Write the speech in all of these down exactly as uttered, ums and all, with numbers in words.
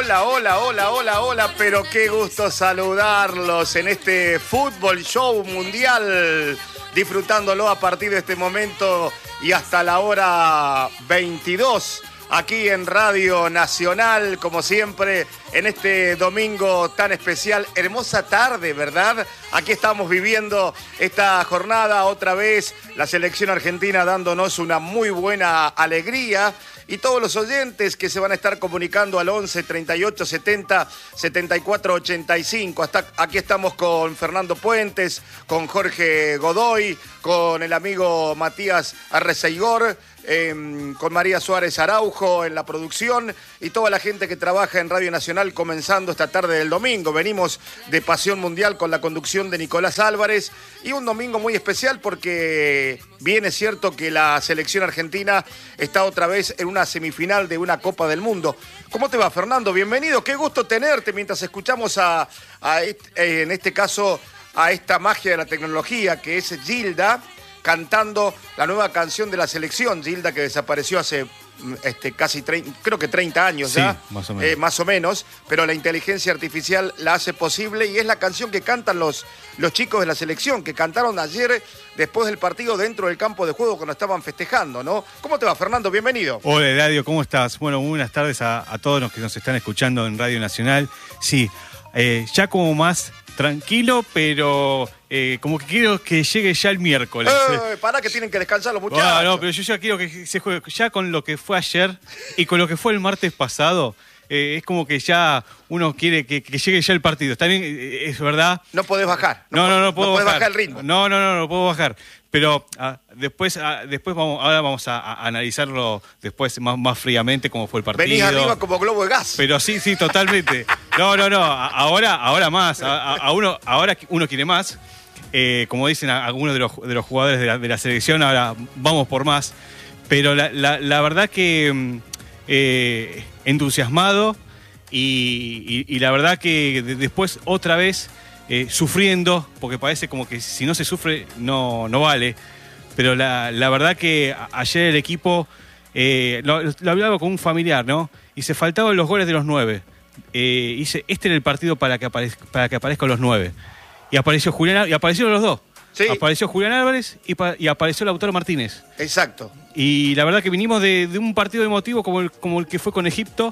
Hola, hola, hola, hola, hola, pero qué gusto saludarlos en este Fútbol Show Mundial, disfrutándolo a partir de este momento y hasta la hora veintidós, aquí en Radio Nacional, como siempre, en este domingo tan especial, hermosa tarde, ¿verdad? Aquí estamos viviendo esta jornada otra vez, la selección argentina dándonos una muy buena alegría. Y todos los oyentes que se van a estar comunicando al once, treinta y ocho, setenta, setenta y cuatro, ochenta y cinco. Hasta aquí estamos con Fernando Puentes, con Jorge Godoy, con el amigo Matías Arreceigor, eh, con María Suárez Araujo en la producción y toda la gente que trabaja en Radio Nacional comenzando esta tarde del domingo. Venimos de Pasión Mundial con la conducción de Nicolás Álvarez y un domingo muy especial porque bien es cierto que la selección argentina está otra vez en una semifinal de una Copa del Mundo. ¿Cómo te va, Fernando? Bienvenido, qué gusto tenerte mientras escuchamos a, a este, en este caso a esta magia de la tecnología que es Gilda cantando la nueva canción de la selección. Gilda, que desapareció hace este, casi treinta, creo que treinta años ya, sí, más o menos. Eh, más o menos, pero la inteligencia artificial la hace posible y es la canción que cantan los, los chicos de la selección, que cantaron ayer después del partido dentro del campo de juego cuando estaban festejando, ¿no? ¿Cómo te va, Fernando? Bienvenido. Hola, Eladio, ¿cómo estás? Bueno, buenas tardes a, a todos los que nos están escuchando en Radio Nacional. Sí, eh, ya como más tranquilo, pero eh, como que quiero que llegue ya el miércoles. Eh, pará que tienen que descansar los muchachos. No, no, pero yo ya quiero que se juegue ya con lo que fue ayer y con lo que fue el martes pasado. Eh, es como que ya uno quiere que, que llegue ya el partido. Está bien, eh, es verdad. No podés bajar. No, no, no, no puedo no podés bajar. bajar el ritmo. No, no, no, no puedo bajar. Pero ah, después, ah, después vamos, ahora vamos a, a analizarlo después más, más fríamente cómo fue el partido. Venís arriba como globo de gas. Pero sí, sí, totalmente. No, no, no. Ahora, ahora más. A, a uno, ahora uno quiere más. Eh, como dicen algunos de los, de los jugadores de la, de la selección, ahora vamos por más. Pero la, la, la verdad que eh, entusiasmado y, y, y la verdad que después otra vez eh, sufriendo, porque parece como que si no se sufre no, no vale. Pero la, la verdad que ayer el equipo, eh, lo, lo hablaba con un familiar, ¿no? Y se faltaban los goles de los nueve. Eh, dice, este era el partido para que, aparezca, para que aparezcan los nueve. Y apareció Julián y aparecieron los dos. Sí. Apareció Julián Álvarez y, pa, y apareció Lautaro Martínez. Exacto. Y la verdad que vinimos de, de un partido emotivo como el, como el que fue con Egipto,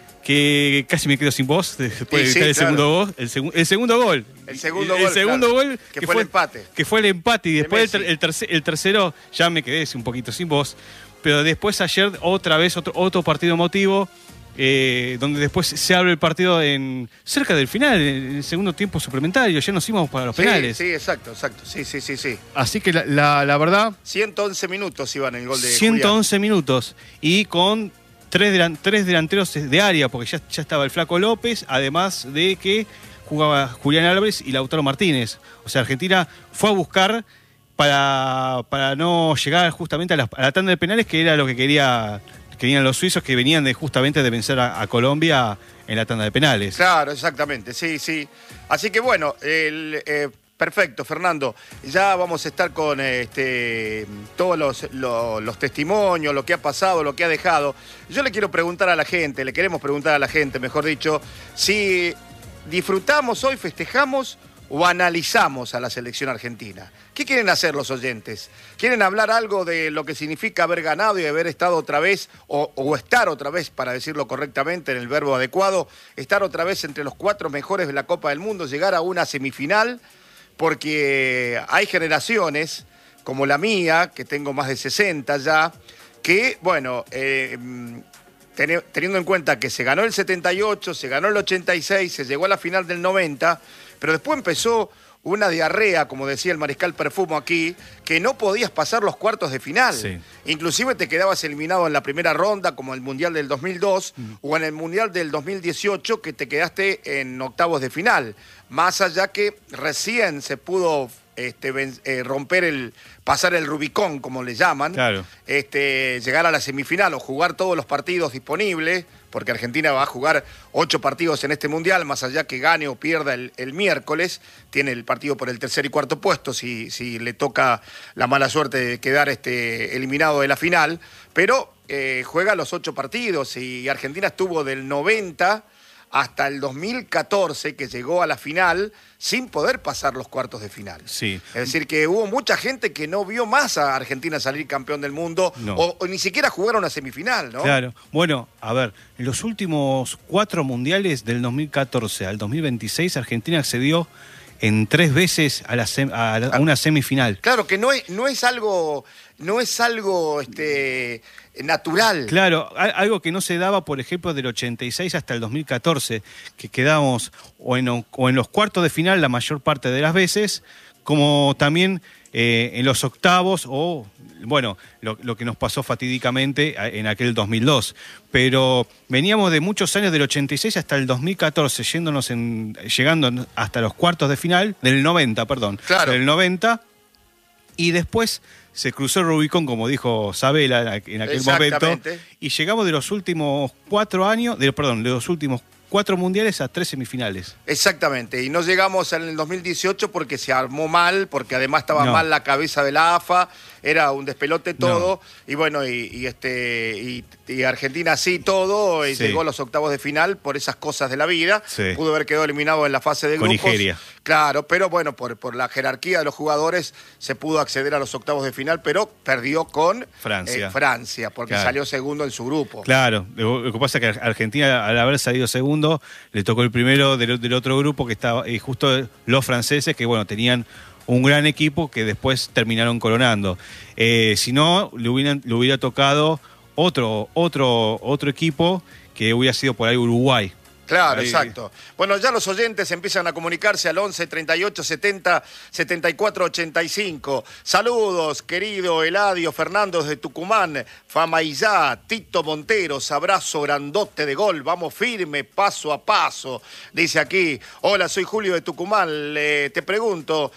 que casi me quedo sin voz después de sí, gritar sí, el, claro. segundo gol, el, segu, el segundo gol. El segundo el, gol. El segundo claro. gol. Que, que fue el empate. Que fue el empate. Y De después el, Messi. el, tercer, el tercero ya me quedé un poquito sin voz. Pero después ayer otra vez otro, otro partido emotivo. Eh, donde después se abre el partido en cerca del final, en el segundo tiempo suplementario, ya nos íbamos para los Sí, penales. sí, exacto, exacto. Sí, sí, sí, sí. Así que la, la, la verdad, ciento once minutos iban el gol de ciento once Julián. minutos y con tres, delan, tres delanteros de área, porque ya, ya estaba el Flaco López, además de que jugaba Julián Álvarez y Lautaro Martínez. O sea, Argentina fue a buscar para, para no llegar justamente a la, a la tanda de penales, que era lo que quería... querían los suizos, que venían de justamente de vencer a, a Colombia en la tanda de penales. Claro, exactamente, sí, sí. Así que bueno, el, eh, perfecto, Fernando. Ya vamos a estar con este, todos los, los, los testimonios, lo que ha pasado, lo que ha dejado. Yo le quiero preguntar a la gente, le queremos preguntar a la gente, mejor dicho, si disfrutamos hoy, festejamos o analizamos a la selección argentina. ¿Qué quieren hacer los oyentes? ¿Quieren hablar algo de lo que significa haber ganado y haber estado otra vez, o, o estar otra vez, para decirlo correctamente en el verbo adecuado, estar otra vez entre los cuatro mejores de la Copa del Mundo, llegar a una semifinal? Porque hay generaciones, como la mía, que tengo más de sesenta ya, que, bueno, eh, teniendo en cuenta que se ganó el setenta y ocho, se ganó el ochenta y seis, se llegó a la final del noventa, pero después empezó una diarrea, como decía el Mariscal Perfumo aquí, que no podías pasar los cuartos de final. Sí. Inclusive te quedabas eliminado en la primera ronda, como el Mundial del dos mil dos, mm. o en el Mundial del dos mil dieciocho, que te quedaste en octavos de final. Más allá que recién se pudo este, eh, romper el, pasar el Rubicón, como le llaman, claro. este, llegar a la semifinal o jugar todos los partidos disponibles, porque Argentina va a jugar ocho partidos en este Mundial, más allá que gane o pierda el, el miércoles, tiene el partido por el tercer y cuarto puesto, si, si le toca la mala suerte de quedar este, eliminado de la final, pero eh, juega los ocho partidos y Argentina estuvo del noventa hasta el dos mil catorce, que llegó a la final sin poder pasar los cuartos de final. Sí. Es decir, que hubo mucha gente que no vio más a Argentina salir campeón del mundo, no. o, o ni siquiera jugar una semifinal, ¿no? Claro. Bueno, a ver, en los últimos cuatro mundiales, del dos mil catorce al dos mil veintiséis, Argentina accedió en tres veces a, la sem a, la, a una semifinal. Claro, que no es, no es algo, no es algo este, natural. Claro, algo que no se daba, por ejemplo, del ochenta y seis hasta el dos mil catorce, que quedamos o en, o en los cuartos de final la mayor parte de las veces, como también eh, en los octavos o, bueno, lo, lo que nos pasó fatídicamente en aquel dos mil dos. Pero veníamos de muchos años, del ochenta y seis hasta el dos mil catorce, yéndonos en, llegando hasta los cuartos de final, del noventa, perdón. Claro. Del noventa, y después se cruzó el Rubicón, como dijo Sabela en aquel momento, y llegamos de los últimos cuatro años, de, perdón, de los últimos cuatro mundiales a tres semifinales. Exactamente, y no llegamos en el dos mil dieciocho porque se armó mal, porque además estaba no. mal la cabeza de la A F A, era un despelote todo, no. y bueno, y, y este y, y Argentina sí todo, y sí. llegó a los octavos de final por esas cosas de la vida, sí. pudo haber quedado eliminado en la fase de Con grupos. Nigeria. Claro, pero bueno, por, por la jerarquía de los jugadores se pudo acceder a los octavos de final, pero perdió con Francia, eh, Francia porque claro. salió segundo en su grupo. Claro, lo que pasa es que Argentina, al haber salido segundo, le tocó el primero del, del otro grupo, que estaba y justo los franceses, que bueno, tenían un gran equipo que después terminaron coronando. Eh, si no, le, hubieran, le hubiera tocado otro, otro, otro equipo que hubiera sido por ahí Uruguay. Claro, ahí. Exacto. Bueno, ya los oyentes empiezan a comunicarse al once, treinta y ocho, setenta, setenta y cuatro, ochenta y cinco. Saludos, querido Eladio Fernando desde Tucumán, Famaillá, Tito Monteros, abrazo grandote de gol, vamos firme, paso a paso. Dice aquí, hola, soy Julio de Tucumán, Le, te pregunto,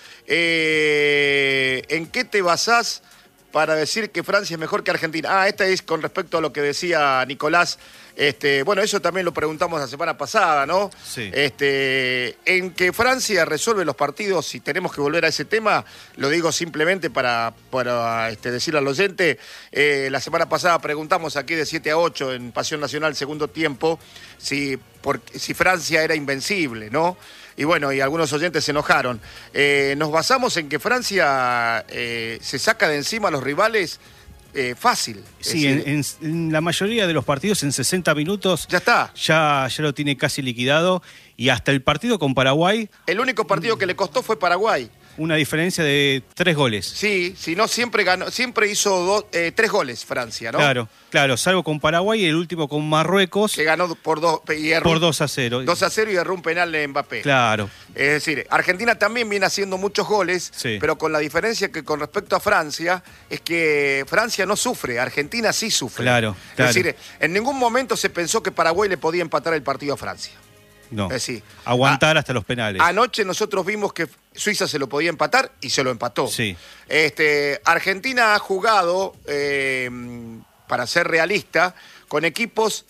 eh, ¿en qué te basás para decir que Francia es mejor que Argentina? Ah, esta es con respecto a lo que decía Nicolás. Este, bueno, eso también lo preguntamos la semana pasada, ¿no? Sí. Este, en que Francia resuelve los partidos, si tenemos que volver a ese tema, lo digo simplemente para, para este, decirle al oyente, eh, la semana pasada preguntamos aquí de siete a ocho en Pasión Nacional, segundo tiempo, si, por, si Francia era invencible, ¿no? Y bueno, y algunos oyentes se enojaron. Eh, nos basamos en que Francia eh, se saca de encima a los rivales eh, fácil. Sí, decir, en, en, en la mayoría de los partidos en sesenta minutos ya está. Ya, ya lo tiene casi liquidado. Y hasta el partido con Paraguay... El único partido que le costó fue Paraguay. Una diferencia de tres goles. Sí, si no siempre ganó, siempre hizo dos, eh, tres goles Francia, ¿no? Claro, claro, salvo con Paraguay y el último con Marruecos. Que ganó por dos, y erró, por dos a cero. dos a cero y erró un penal de Mbappé. Claro. Es decir, Argentina también viene haciendo muchos goles, sí. pero con la diferencia que con respecto a Francia, es que Francia no sufre, Argentina sí sufre. Claro, claro. Es decir, en ningún momento se pensó que Paraguay le podía empatar el partido a Francia. No, es decir, aguantar a, hasta los penales. Anoche nosotros vimos que Suiza se lo podía empatar y se lo empató. Sí. Este, Argentina ha jugado, eh, para ser realista, con equipos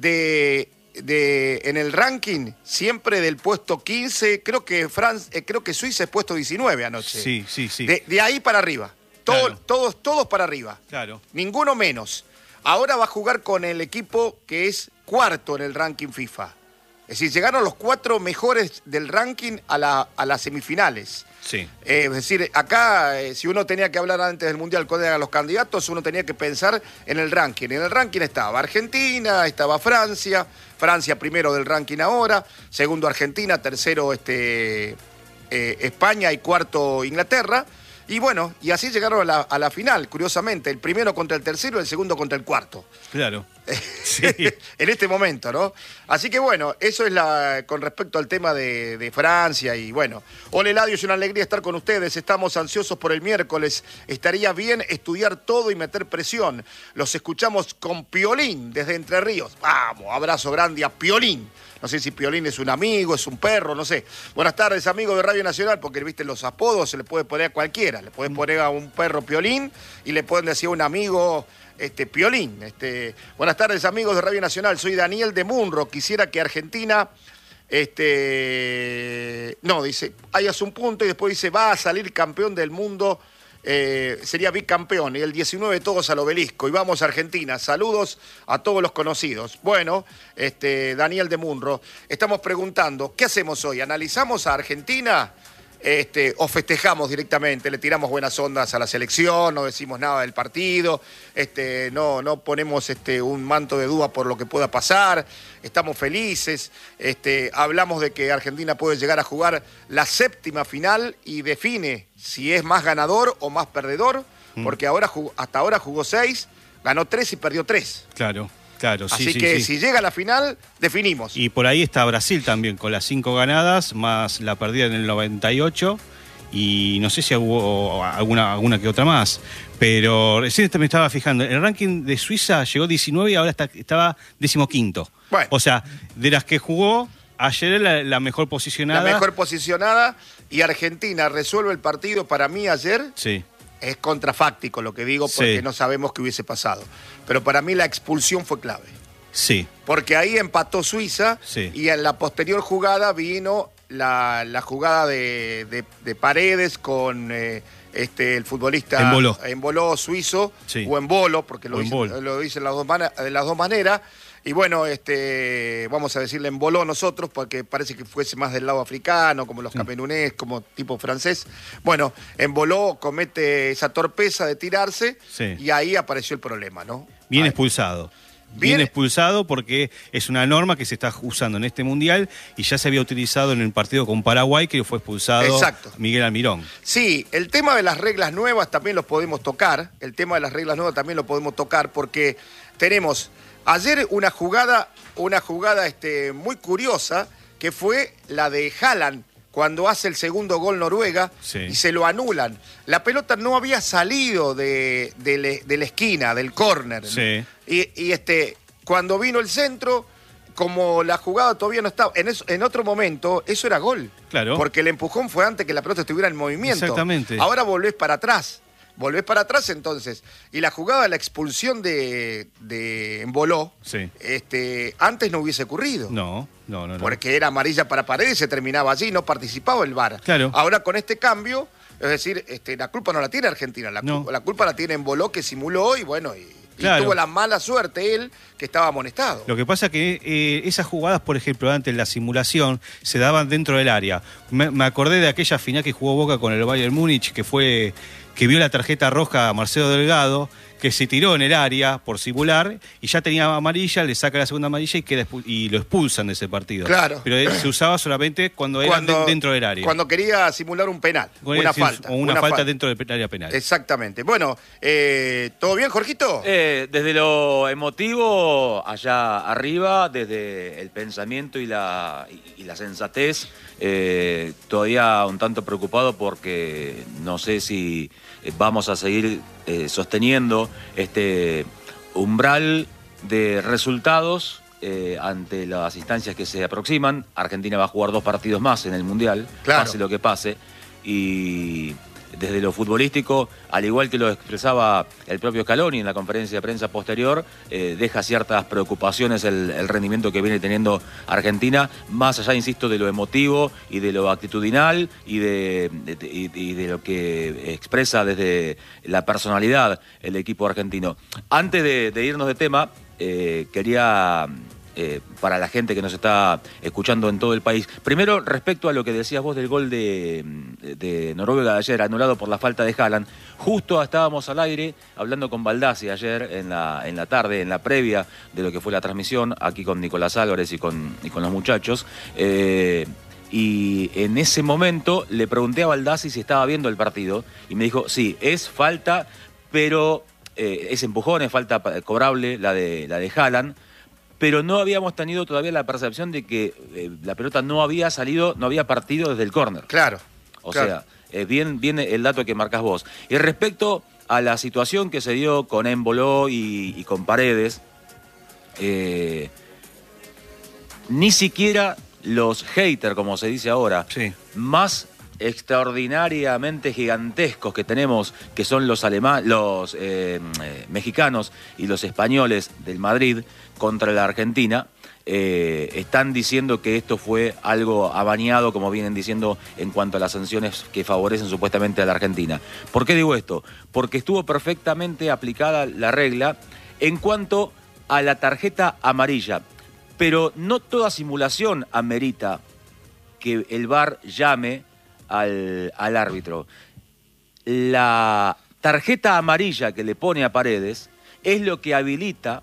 de, de en el ranking siempre del puesto quince, creo que, Fran, eh, creo que Suiza es puesto diecinueve anoche. Sí, sí, sí. De, de ahí para arriba. Todo, claro. Todos, todos para arriba. Claro. Ninguno menos. Ahora va a jugar con el equipo que es cuarto en el ranking FIFA. Es decir, llegaron los cuatro mejores del ranking a, la, a las semifinales. Sí. Eh, es decir, acá, eh, si uno tenía que hablar antes del Mundial con los candidatos, uno tenía que pensar en el ranking. En el ranking estaba Argentina, estaba Francia, Francia primero del ranking ahora, segundo Argentina, tercero este, eh, España y cuarto Inglaterra. Y bueno, y así llegaron a la, a la final, curiosamente, el primero contra el tercero, el segundo contra el cuarto. Claro. Sí. En este momento, ¿no? Así que bueno, eso es la con respecto al tema de, de Francia y bueno. Hola Eladio, es una alegría estar con ustedes, estamos ansiosos por el miércoles, estaría bien estudiar todo y meter presión. Los escuchamos con Piolín desde Entre Ríos. Vamos, abrazo grande a Piolín. No sé si Piolín es un amigo, es un perro, no sé. Buenas tardes, amigos de Radio Nacional, porque viste los apodos se le puede poner a cualquiera. Le pueden poner a un perro Piolín y le pueden decir a un amigo este, Piolín. Este, buenas tardes, amigos de Radio Nacional. Soy Daniel de Munro. Quisiera que Argentina, este, no, dice, hayas un punto y después dice, va a salir campeón del mundo eh, sería bicampeón, y el diecinueve todos al Obelisco, y vamos a Argentina. Saludos a todos los conocidos. Bueno, este, Daniel de Munro, estamos preguntando, ¿qué hacemos hoy? ¿Analizamos a Argentina? Este, o festejamos directamente, le tiramos buenas ondas a la selección, no decimos nada del partido, este, no, no ponemos este, un manto de duda por lo que pueda pasar, estamos felices, este, hablamos de que Argentina puede llegar a jugar la séptima final y define si es más ganador o más perdedor, mm. porque ahora jugó, hasta ahora jugó seis, ganó tres y perdió tres. Claro. Claro, sí, Así sí, que sí. si llega a la final, definimos. Y por ahí está Brasil también, con las cinco ganadas, más la perdida en el noventa y ocho, y no sé si hubo alguna, alguna que otra más, pero recién me estaba fijando, el ranking de Suiza llegó diecinueve y ahora está, estaba decimoquinto. Bueno. O sea, de las que jugó, ayer era la, la mejor posicionada. La mejor posicionada, y Argentina resuelve el partido para mí ayer. Sí. Es contrafáctico lo que digo porque sí. no sabemos qué hubiese pasado. Pero para mí la expulsión fue clave. Sí. Porque ahí empató Suiza sí. y en la posterior jugada vino la, la jugada de, de, de Paredes con eh, este, el futbolista Emboló, Emboló suizo, sí. o Embolo, porque lo dicen, Embolo. lo dicen las dos man- de las dos maneras. Y bueno, este, vamos a decirle Emboló nosotros, porque parece que fuese más del lado africano, como los sí. camerunés, como tipo francés. Bueno, Emboló comete esa torpeza de tirarse sí. y ahí apareció el problema, ¿no? Bien ahí. expulsado. Bien, Bien expulsado porque es una norma que se está usando en este Mundial y ya se había utilizado en el partido con Paraguay, que fue expulsado Exacto. Miguel Almirón. Sí, el tema de las reglas nuevas también los podemos tocar, el tema de las reglas nuevas también lo podemos tocar porque tenemos ayer una jugada, una jugada este, muy curiosa que fue la de Haaland cuando hace el segundo gol Noruega sí. y se lo anulan. La pelota no había salido de, de, de la esquina, del córner. Sí. Y, y este, cuando vino el centro, como la jugada todavía no estaba, en, eso, en otro momento, eso era gol. Claro. Porque el empujón fue antes que la pelota estuviera en movimiento. Exactamente. Ahora volvés para atrás. Volvés para atrás entonces. Y la jugada de la expulsión de, de Emboló, sí. este, antes no hubiese ocurrido. No, no, no, no. Porque era amarilla para Paredes, se terminaba allí, no participaba el V A R. Claro. Ahora con este cambio, es decir, este, la culpa no la tiene Argentina, la, no. culpa, la culpa la tiene Emboló, que simuló y bueno, y, claro. y tuvo la mala suerte él, que estaba amonestado. Lo que pasa es que eh, esas jugadas, por ejemplo, antes de la simulación, se daban dentro del área. Me, me acordé de aquella final que jugó Boca con el Bayern Múnich, que fue que vio la tarjeta roja a Marcelo Delgado, que se tiró en el área por simular y ya tenía amarilla, le saca la segunda amarilla y queda y lo expulsan de ese partido. Claro. Pero se usaba solamente cuando, cuando era de, dentro del área. Cuando quería simular un penal, cuando una si, falta. O una, una falta falta dentro del área penal. Exactamente. Bueno, eh, ¿todo bien, Jorgito? Eh, desde lo emotivo, allá arriba, desde el pensamiento y la, y, y la sensatez, eh, todavía un tanto preocupado porque no sé si vamos a seguir eh, sosteniendo este umbral de resultados eh, ante las instancias que se aproximan. Argentina va a jugar dos partidos más en el Mundial, claro. pase lo que pase, y desde lo futbolístico, al igual que lo expresaba el propio Scaloni en la conferencia de prensa posterior, eh, deja ciertas preocupaciones el, el rendimiento que viene teniendo Argentina, más allá, insisto, de lo emotivo y de lo actitudinal y de, de, de, y, y de lo que expresa desde la personalidad el equipo argentino. Antes de, de irnos de tema, eh, quería... Eh, para la gente que nos está escuchando en todo el país. Primero, respecto a lo que decías vos del gol de, de Noruega de ayer, anulado por la falta de Haaland, justo estábamos al aire hablando con Baldassi ayer en la, en la tarde, en la previa de lo que fue la transmisión, aquí con Nicolás Álvarez y con, y con los muchachos, eh, y en ese momento le pregunté a Baldassi si estaba viendo el partido, y me dijo, sí, es falta, pero eh, es empujón, es falta cobrable la de, la de Haaland, pero no habíamos tenido todavía la percepción de que eh, la pelota no había salido, no había partido desde el córner. Claro. O claro. sea, eh, bien, bien el dato que marcas vos. Y respecto a la situación que se dio con Emboló y, y con Paredes, eh, ni siquiera los haters, como se dice ahora, sí. más extraordinariamente gigantescos que tenemos, que son los alemanes, los eh, eh, mexicanos y los españoles del Madrid contra la Argentina, eh, están diciendo que esto fue algo amañado, como vienen diciendo en cuanto a las sanciones que favorecen supuestamente a la Argentina. ¿Por qué digo esto? Porque estuvo perfectamente aplicada la regla en cuanto a la tarjeta amarilla, pero no toda simulación amerita que el V A R llame al, al árbitro. La tarjeta amarilla que le pone a Paredes es lo que habilita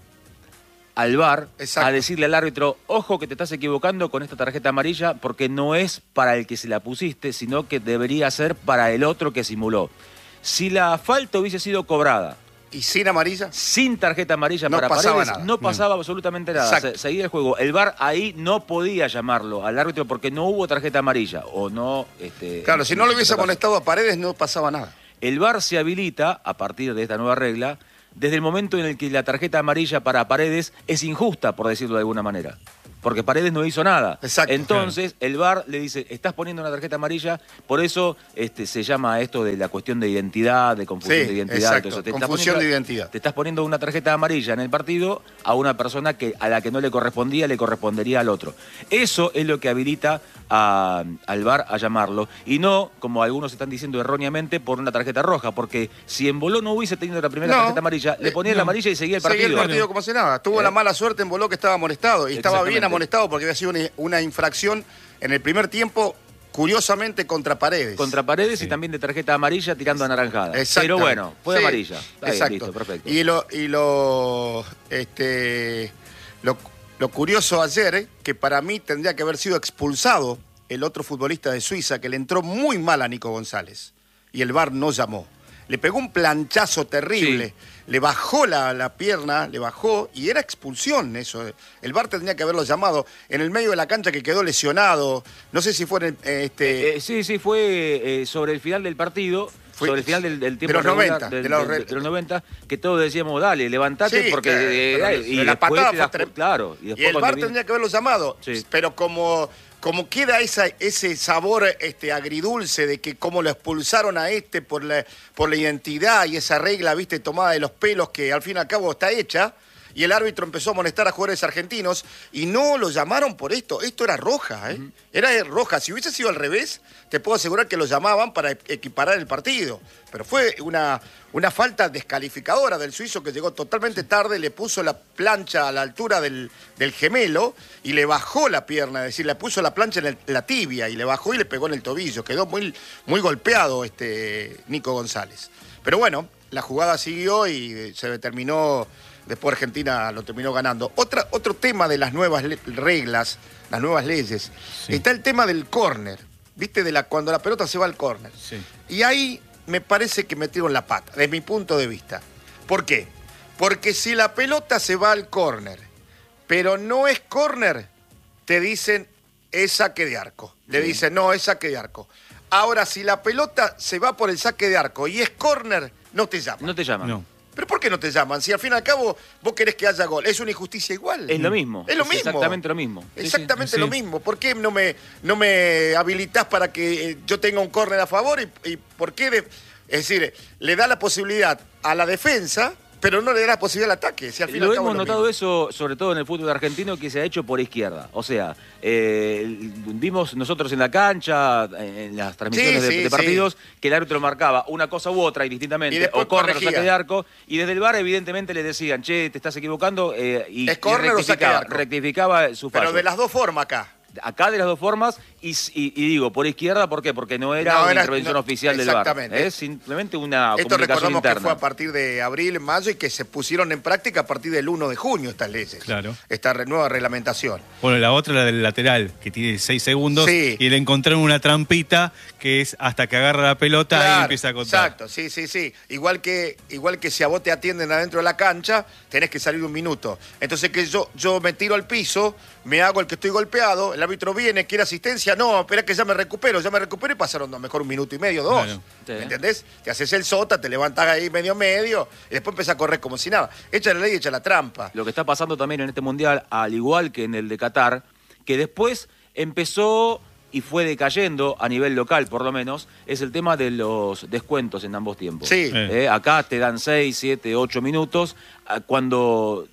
al V A R Exacto. a decirle al árbitro, ojo que te estás equivocando con esta tarjeta amarilla porque no es para el que se la pusiste, sino que debería ser para el otro que simuló. Si la falta hubiese sido cobrada ¿y sin amarilla? Sin tarjeta amarilla no para pasaba Paredes, nada. no pasaba mm. absolutamente nada. Se, seguía el juego. El V A R ahí no podía llamarlo al árbitro porque no hubo tarjeta amarilla. O no. Este, claro, si no le hubiese amonestado a Paredes, no pasaba nada. El V A R se habilita, a partir de esta nueva regla, desde el momento en el que la tarjeta amarilla para Paredes es injusta, por decirlo de alguna manera. Porque Paredes no hizo nada. Exacto. Entonces, el V A R le dice, estás poniendo una tarjeta amarilla, por eso este, se llama esto de la cuestión de identidad, de confusión sí, de identidad. Exacto, Entonces, te confusión poniendo, de identidad. Te estás poniendo una tarjeta amarilla en el partido a una persona que a la que no le correspondía, le correspondería al otro. Eso es lo que habilita a, al V A R a llamarlo, y no, como algunos están diciendo erróneamente, por una tarjeta roja, porque si Embolo no hubiese tenido la primera no, tarjeta amarilla, le ponía eh, no. la amarilla y seguía el partido. Seguía el partido como si nada. Tuvo eh. la mala suerte Embolo que estaba amonestado, y estaba bien amonestado porque había sido una, una infracción en el primer tiempo, curiosamente contra Paredes. Contra Paredes sí. y también de tarjeta amarilla tirando a naranjada. Pero bueno, fue sí. amarilla. Está Exacto. Bien, listo, perfecto. Y lo, y lo, este, lo, lo curioso ayer, eh, que para mí tendría que haber sido expulsado el otro futbolista de Suiza, que le entró muy mal a Nico González. Y el V A R no llamó. Le pegó un planchazo terrible. Sí. Le bajó la, la pierna, le bajó, y era expulsión eso. El V A R tendría que haberlo llamado en el medio de la cancha, que quedó lesionado. No sé si fue en el, este... Eh, eh, sí, sí, fue eh, sobre el final del partido, fue, sobre el final del, del tiempo de los regular, noventa, del, de, los del, de los noventa, que todos decíamos, dale, levantate, sí, porque... Que, eh, y la patada fue das, tres... Claro. Y, y el V A R viene... tendría que haberlo llamado, sí. pero como... Como queda esa, ese sabor este, agridulce de que como lo expulsaron a este por la, por la identidad y esa regla, viste, tomada de los pelos que al fin y al cabo está hecha, y el árbitro empezó a amonestar a jugadores argentinos y no lo llamaron por esto. Esto era roja, ¿eh? Uh-huh. Era roja. Si hubiese sido al revés, te puedo asegurar que lo llamaban para equiparar el partido. Pero fue una, una falta descalificadora del suizo que llegó totalmente tarde, le puso la plancha a la altura del, del gemelo y le bajó la pierna, es decir, le puso la plancha en el, la tibia y le bajó y le pegó en el tobillo. Quedó muy, muy golpeado este Nico González. Pero bueno, la jugada siguió y se determinó... Después Argentina lo terminó ganando. Otra, otro tema de las nuevas reglas, las nuevas leyes, sí. está el tema del córner, ¿viste? De la, cuando la pelota se va al córner. Sí. Y ahí me parece que metieron la pata, desde mi punto de vista. ¿Por qué? Porque si la pelota se va al córner, pero no es córner, te dicen es saque de arco. Le sí. dicen, no, es saque de arco. Ahora, si la pelota se va por el saque de arco y es córner, no te llaman. No te llaman. No. ¿Pero por qué no te llaman? Si al fin y al cabo vos querés que haya gol. Es una injusticia igual. Es lo mismo. Es lo es mismo. Exactamente lo mismo. Exactamente sí, sí. lo mismo. ¿Por qué no me, no me habilitás para que eh, yo tenga un córner a favor? ¿Y, y por qué? De, es decir, le da la posibilidad a la defensa, pero no le da la posibilidad al ataque. Si al fin lo al cabo hemos lo notado mismo. eso, sobre todo en el fútbol argentino, que se ha hecho por izquierda. O sea, eh, vimos nosotros en la cancha, en las transmisiones sí, de, sí, de partidos, sí. que el árbitro marcaba una cosa u otra indistintamente, o córner o saque de arco, y desde el V A R evidentemente le decían, che, te estás equivocando, eh, y, ¿es córner o saque de arco? Rectificaba su fallo. Pero de las dos formas acá. Acá de las dos formas, y, y, y digo, por izquierda, ¿por qué? Porque no era no, una era, intervención no, oficial del V A R. Es simplemente una Esto comunicación interna. Recordamos que fue a partir de abril, mayo, y que se pusieron en práctica a partir del uno de junio estas leyes. Claro. Esta nueva reglamentación. Bueno, la otra, la del lateral, que tiene seis segundos, sí. y le encontraron una trampita que es hasta que agarra la pelota claro, y empieza a contar. Exacto, sí, sí, sí. Igual que, igual que si a vos te atienden adentro de la cancha, tenés que salir un minuto. Entonces que yo, yo me tiro al piso, me hago el que estoy golpeado, el árbitro viene, quiere asistencia, no, espera que ya me recupero, ya me recupero y pasaron no, mejor un minuto y medio, dos. Claro. Sí. ¿Me entendés? Te haces el sota, te levantás ahí medio medio y después empezás a correr como si nada. Echa la ley, echa la trampa. Lo que está pasando también en este Mundial, al igual que en el de Qatar, que después empezó y fue decayendo a nivel local, por lo menos, es el tema de los descuentos en ambos tiempos. Sí. Eh, acá te dan seis, siete, ocho minutos. Cuando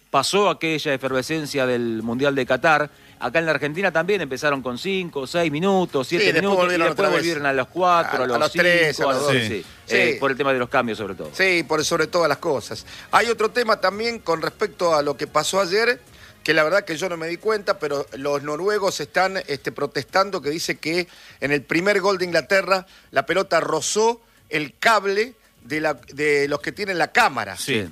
pasó aquella efervescencia del Mundial de Qatar. Acá en la Argentina también empezaron con cinco, seis minutos, siete sí, minutos, volvieron y después volvieron a los cuatro, a, a los, los cinco, tres, a los dos. Sí. Sí. Sí. Eh, por el tema de los cambios sobre todo. Sí, por sobre todas las cosas. Hay otro tema también con respecto a lo que pasó ayer, que la verdad que yo no me di cuenta, pero los noruegos están este, protestando, que dice que en el primer gol de Inglaterra la pelota rozó el cable de, la, de los que tienen la cámara. Sí.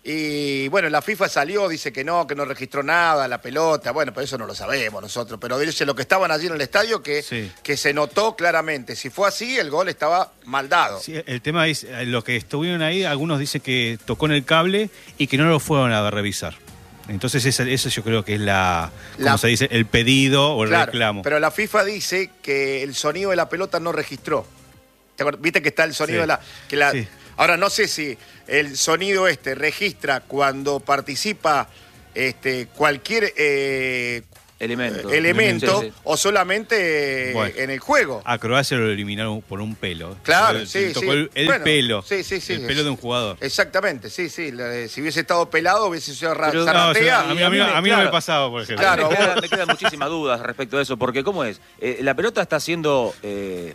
Y bueno, la FIFA salió, dice que no, que no registró nada, la pelota, bueno, pero eso no lo sabemos nosotros, pero dice lo que estaban allí en el estadio que, sí. que se notó claramente. Si fue así, el gol estaba mal dado. Sí, el tema es, lo que estuvieron ahí, algunos dicen que tocó en el cable y que no lo fueron a revisar. Entonces eso, eso yo creo que es la, la ¿cómo se dice? El pedido o el claro, reclamo. Pero la FIFA dice que el sonido de la pelota no registró. ¿Te acuerdas? ¿Viste que está el sonido sí. de la... Que la sí. Ahora no sé si el sonido este registra cuando participa este, cualquier eh, elemento, eh, elemento sí, sí. o solamente bueno, en el juego. A Croacia lo eliminaron por un pelo. Claro, le, sí, le tocó sí. el, el bueno, pelo. Sí, sí, sí. El pelo de un jugador. Exactamente, sí, sí. Si hubiese estado pelado, hubiese sido Pero, zaratea. No, o sea, a mí, a mí, a mí claro, no me pasaba, por ejemplo. Claro, me, quedan, me quedan muchísimas dudas respecto a eso, porque ¿cómo es? Eh, la pelota está siendo eh,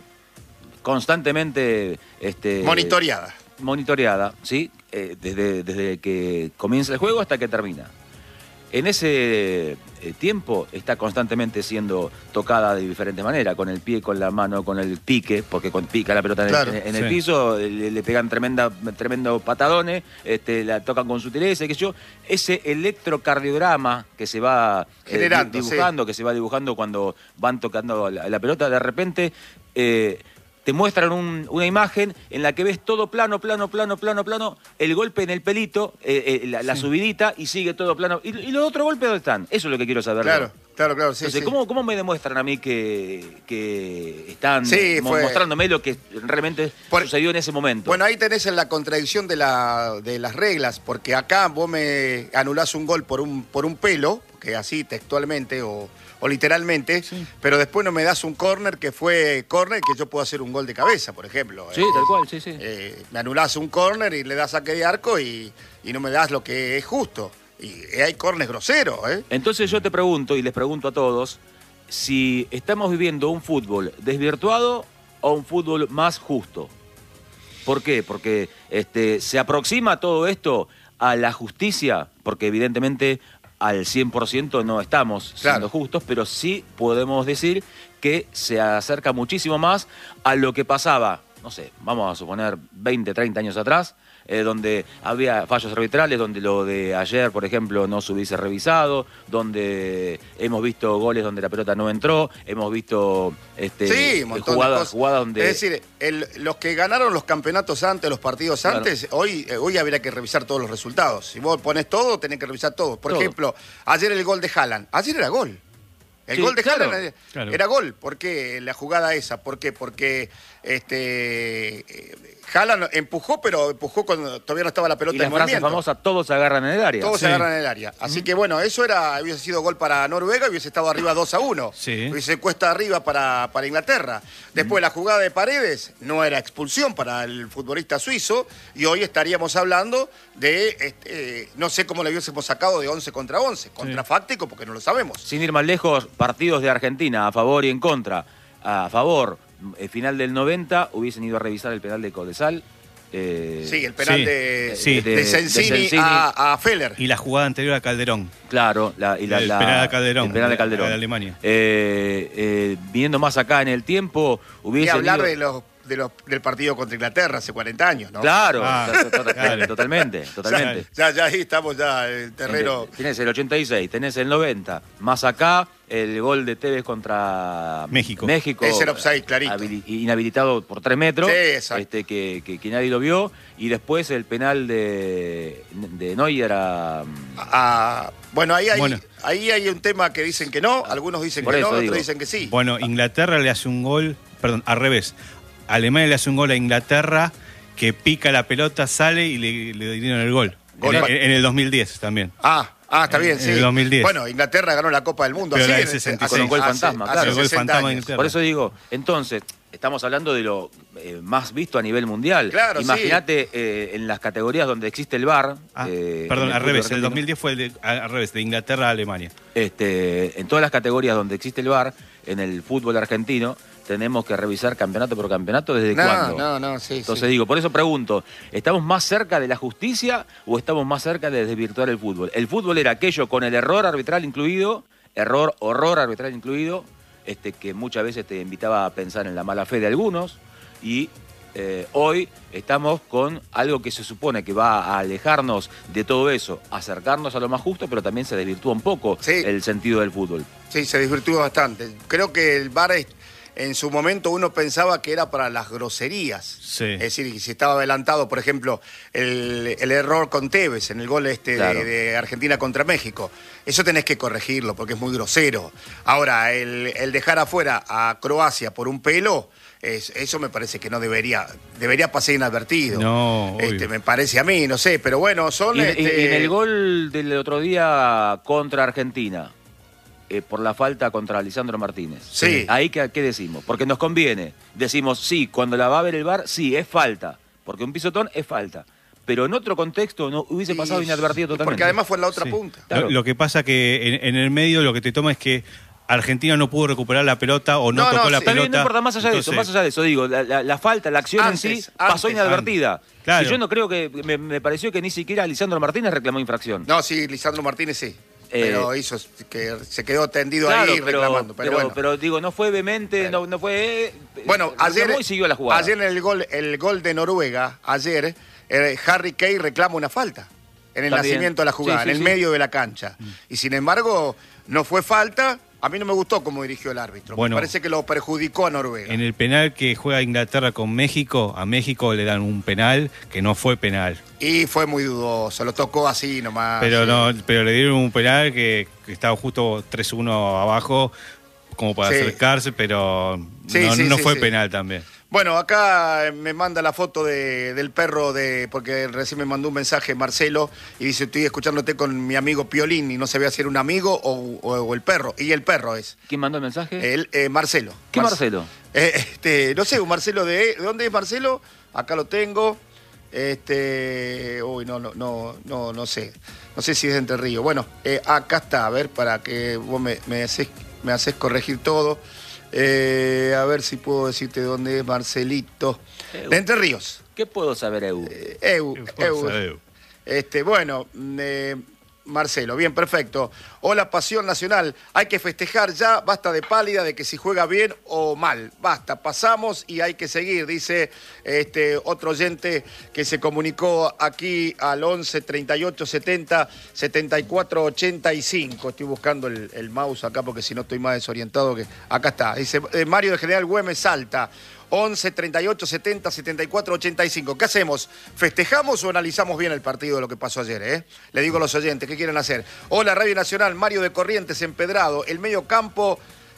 constantemente... Este, monitoreada. monitoreada, ¿sí? Eh, desde, desde que comienza el juego hasta que termina. En ese eh, tiempo está constantemente siendo tocada de diferentes maneras, con el pie, con la mano, con el pique, porque con pica la pelota en, claro, el, en, en sí. el piso, le, le pegan tremenda, tremendos patadones, este, la tocan con sutileza, qué sé yo. Ese electrocardiograma que se va generando, eh, dibujando, sí. que se va dibujando cuando van tocando la, la pelota, de repente... Eh, te muestran un, una imagen en la que ves todo plano, plano, plano, plano, plano, el golpe en el pelito, eh, eh, la, la sí. subidita, y sigue todo plano. ¿Y, y los otros golpes dónde están? Eso es lo que quiero saber. Claro, yo. claro, claro. Sí, Entonces, sí. ¿cómo, ¿cómo me demuestran a mí que, que están sí, mo fue... mostrándome lo que realmente Por... sucedió en ese momento? Bueno, ahí tenés en la contradicción de, la, de las reglas, porque acá vos me anulás un gol por un, por un pelo, que así textualmente o... o literalmente, sí. pero después no me das un córner que fue córner que yo puedo hacer un gol de cabeza, por ejemplo. Sí, eh, tal cual, sí, sí. Eh, me anulás un córner y le das saque de arco y, y no me das lo que es justo. Y hay córneres groseros, ¿eh? Entonces yo te pregunto, y les pregunto a todos, si estamos viviendo un fútbol desvirtuado o un fútbol más justo. ¿Por qué? Porque este, se aproxima todo esto a la justicia, porque evidentemente... al cien por ciento no estamos siendo claro. justos, pero sí podemos decir que se acerca muchísimo más a lo que pasaba, no sé, vamos a suponer veinte, treinta años atrás, eh, donde había fallos arbitrales, donde lo de ayer, por ejemplo, no se hubiese revisado, donde hemos visto goles donde la pelota no entró, hemos visto este, sí, un montón jugadas, de cosas. jugadas donde... Es decir, el, los que ganaron los campeonatos antes, los partidos claro. antes, hoy, eh, hoy habría que revisar todos los resultados. Si vos pones todo, tenés que revisar todo. Por todo. ejemplo, ayer el gol de Haaland. Ayer era gol. El sí, gol de claro, Haaland era, claro. era gol. ¿Por qué la jugada esa? ¿Por qué? Porque este, Haaland empujó, pero empujó cuando todavía no estaba la pelota y la en frase movimiento. famosa, todos se agarran en el área. Todos sí. se agarran en el área. Así mm. que bueno, eso era hubiese sido gol para Noruega y hubiese estado arriba dos a uno. Sí. Hubiese cuesta arriba para, para Inglaterra. Después mm. la jugada de Paredes no era expulsión para el futbolista suizo y hoy estaríamos hablando de, este, no sé cómo le hubiésemos sacado de once contra once. Contrafáctico porque no lo sabemos. Sin ir más lejos, partidos de Argentina a favor y en contra. A favor, el final del noventa, hubiesen ido a revisar el penal de Codesal. Eh, sí, el penal sí, de, sí. de, de Sensini, de Sensini a, a Feller. Y la jugada anterior a Calderón. Claro, la, y la, el la, penal de Calderón. El penal de Calderón. De Alemania. Eh, eh, viniendo más acá en el tiempo, hubiese. Y hablar ido... de los, de los, del partido contra Inglaterra hace cuarenta años, ¿no? Claro, ah, totalmente, totalmente. totalmente. Ya, ya, ya ahí estamos ya en el terreno. Tenés el ochenta y seis, tenés el noventa, más acá el gol de Tevez contra México. México. Es el offside, clarito. Inhabilitado por tres metros, sí, exacto. este, que, que, que nadie lo vio. Y después el penal de, de Neuer a... Ah, bueno, ahí hay, bueno. ahí hay un tema que dicen que no, algunos dicen por que no, digo. otros dicen que sí. Bueno, Inglaterra le hace un gol, perdón, al revés. Alemania le hace un gol a Inglaterra que pica la pelota, sale y le, le dieron el gol. gol en, en, en el dos mil diez también. Ah, ah, está bien, en, sí. En el dos mil diez. Bueno, Inglaterra ganó la Copa del Mundo. Pero así, la en, sesenta y seis. Con el gol fantasma, hace, claro. hace el gol fantasma de años. Inglaterra. Por eso digo, entonces, estamos hablando de lo eh, más visto a nivel mundial. Claro, Imagínate sí. eh, en las categorías donde existe el V A R. Ah, eh, perdón, el al revés. argentino, El dos mil diez fue el de, al revés, de Inglaterra a Alemania. Este, en todas las categorías donde existe el V A R, en el fútbol argentino, tenemos que revisar campeonato por campeonato. ¿Desde No, cuándo? no, no, sí, Entonces sí. digo, por eso pregunto, ¿estamos más cerca de la justicia o estamos más cerca de desvirtuar el fútbol? El fútbol era aquello con el error arbitral incluido, error, horror arbitral incluido, este, que muchas veces te invitaba a pensar en la mala fe de algunos, y eh, hoy estamos con algo que se supone que va a alejarnos de todo eso, acercarnos a lo más justo, pero también se desvirtúa un poco Sí. el sentido del fútbol. Sí, se desvirtuó bastante. Creo que el V A R es- en su momento uno pensaba que era para las groserías. Sí. Es decir, si estaba adelantado, por ejemplo, el, el error con Tevez en el gol este Claro. de, de Argentina contra México. Eso tenés que corregirlo porque es muy grosero. Ahora, el, el dejar afuera a Croacia por un pelo, es- eso me parece que no debería, debería pasar inadvertido. No, obvio. Este, me parece a mí, no sé, pero bueno, son... Y, y- este, y en el gol del otro día contra Argentina, eh, por la falta contra Lisandro Martínez. Sí. Ahí, ¿qué, qué decimos? Porque nos conviene. Decimos, sí, cuando la va a ver el V A R, sí, es falta. Porque un pisotón es falta. Pero en otro contexto no hubiese pasado y- inadvertido totalmente. Porque además fue en la otra Sí. punta. Claro. Lo, lo que pasa que en, en el medio lo que te toma es que Argentina no pudo recuperar la pelota o no, No, tocó no, la sí. Está pelota. bien, no importa, más allá de eso, Entonces, más allá de eso, digo, la, la- la falta, la acción Antes, en sí pasó antes, inadvertida. Claro. Y yo no creo que, me, me pareció que ni siquiera Lisandro Martínez reclamó infracción. No, sí, Lisandro Martínez sí. Eh, pero hizo que se quedó tendido Claro, ahí pero, reclamando. Pero, pero, bueno. pero digo, no fue vehemente, no, no fue... eh, Bueno, reclamó ayer, y siguió la jugada. ayer en el gol, el gol de Noruega, ayer, eh, Harry Kane reclama una falta en el También. nacimiento de la jugada, Sí, sí, en el sí. medio de la cancha. Y sin embargo, no fue falta. A mí no me gustó cómo dirigió el árbitro. Bueno, me parece que lo perjudicó a Noruega. en el penal que juega Inglaterra con México, a México le dan un penal que no fue penal. Y fue muy dudoso, lo tocó así nomás. Pero sí. no, pero le dieron un penal que, que estaba justo tres uno abajo, como para Sí. acercarse, pero Sí, no, sí, no sí, fue sí. penal también. Bueno, acá me manda la foto de, del perro, de porque recién me mandó un mensaje Marcelo y dice, estoy escuchándote con mi amigo Piolín y no sabía si era un amigo o, o- o el perro. Y el perro es, ¿Quién mandó el mensaje? el, eh, Marcelo. ¿Qué Mar- Marcelo? Eh, este, no sé, un Marcelo de... ¿De dónde es Marcelo? Acá lo tengo. Este... Uy, no, no, no, no, no sé. No sé si es de Entre Ríos. Bueno, eh, acá está, a ver, para que vos me, me haces me haces corregir todo. Eh, a ver si puedo decirte dónde es Marcelito. Eu. De Entre Ríos. ¿Qué puedo saber, Eu? Eh, Eu, Eu. Eu. Este, bueno, eh, Marcelo, bien, perfecto. Hola, Pasión Nacional. Hay que festejar ya, basta de pálida, de que si juega bien o mal. Basta, pasamos y hay que seguir, dice este otro oyente que se comunicó aquí al once treinta y ocho setenta setenta y cuatro ochenta y cinco. Estoy buscando el, el mouse acá porque si no estoy más desorientado que... Acá está, dice eh, Mario de General Güemes, Salta. once treinta y ocho setenta setenta y cuatro ochenta y cinco. ¿Qué hacemos? ¿Festejamos o analizamos bien el partido de lo que pasó ayer? Eh? Le digo a los oyentes, ¿qué quieren hacer? Hola, Radio Nacional, Mario de Corrientes, Empedrado. El medio campo